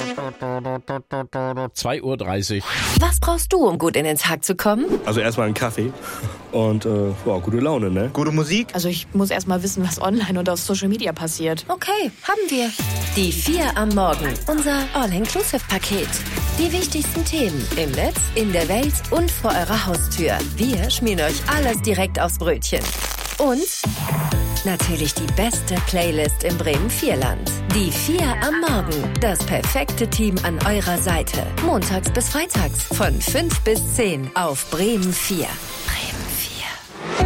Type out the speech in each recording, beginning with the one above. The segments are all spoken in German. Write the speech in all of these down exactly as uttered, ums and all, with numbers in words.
zwei Uhr dreißig. Was brauchst du, um gut in den Tag zu kommen? Also erstmal einen Kaffee und äh, wow, gute Laune, ne? Gute Musik? Also ich muss erstmal wissen, was online und auf Social Media passiert. Okay, haben wir. Die vier am Morgen, unser All-Inclusive-Paket. Die wichtigsten Themen im Netz, in der Welt und vor eurer Haustür. Wir schmieren euch alles direkt aufs Brötchen. Und natürlich die beste Playlist im Bremen-Vierland. Die vier am Morgen. Das perfekte Team an eurer Seite. Montags bis freitags von fünf bis zehn auf Bremen vier. Bremen vier.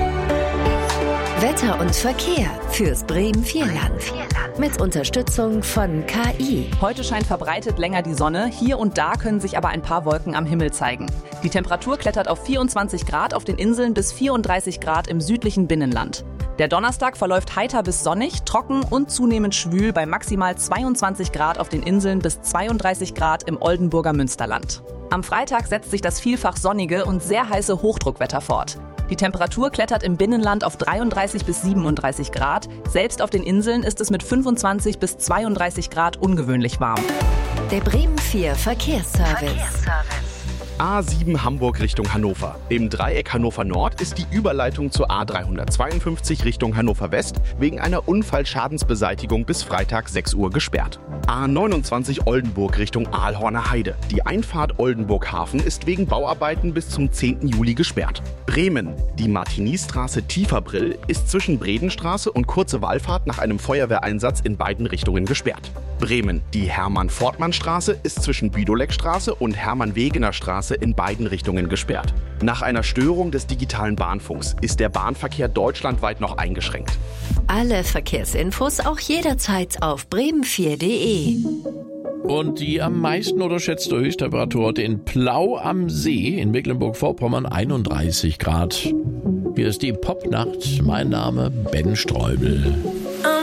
Wetter und Verkehr fürs Bremen-Vierland. Mit Unterstützung von K I. Heute scheint verbreitet länger die Sonne. Hier und da können sich aber ein paar Wolken am Himmel zeigen. Die Temperatur klettert auf vierundzwanzig Grad auf den Inseln bis vierunddreißig Grad im südlichen Binnenland. Der Donnerstag verläuft heiter bis sonnig, trocken und zunehmend schwül bei maximal zweiundzwanzig Grad auf den Inseln bis zweiunddreißig Grad im Oldenburger Münsterland. Am Freitag setzt sich das vielfach sonnige und sehr heiße Hochdruckwetter fort. Die Temperatur klettert im Binnenland auf dreiunddreißig bis siebenunddreißig Grad. Selbst auf den Inseln ist es mit fünfundzwanzig bis zweiunddreißig Grad ungewöhnlich warm. Der Bremen vier Verkehrsservice. A sieben Hamburg Richtung Hannover. Im Dreieck Hannover Nord ist die Überleitung zur A dreihundertzweiundfünfzig Richtung Hannover West wegen einer Unfallschadensbeseitigung bis Freitag sechs Uhr gesperrt. A neunundzwanzig Oldenburg Richtung Aalhorner Heide. Die Einfahrt Oldenburg Hafen ist wegen Bauarbeiten bis zum zehnten Juli gesperrt. Bremen. Die Martigny-Straße Tieferbrill ist zwischen Bredenstraße und Kurze Wallfahrt nach einem Feuerwehreinsatz in beiden Richtungen gesperrt. Bremen. Die Hermann-Fortmann-Straße ist zwischen Büdoleckstraße und Hermann-Wegener-Straße in beiden Richtungen gesperrt. Nach einer Störung des digitalen Bahnfunks ist der Bahnverkehr deutschlandweit noch eingeschränkt. Alle Verkehrsinfos auch jederzeit auf bremen vier punkt de. Und die am meisten unterschätzte Höchsttemperatur heute in Plau am See in Mecklenburg-Vorpommern einunddreißig Grad. Hier ist die Popnacht. Mein Name Ben Streubel.